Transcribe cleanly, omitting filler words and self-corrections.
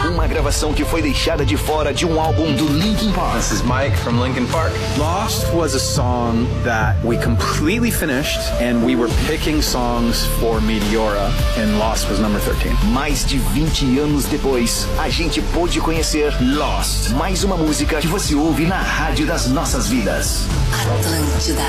Uma gravação que foi deixada de fora de um álbum do Linkin Park. This is Mike from Linkin Park. Lost was a song that we completely finished, and we were picking songs for Meteora, and Lost was number 13. Mais de 20 anos depois, a gente pôde conhecer Lost. Mais uma música que você ouve na rádio das nossas vidas. Atlântida.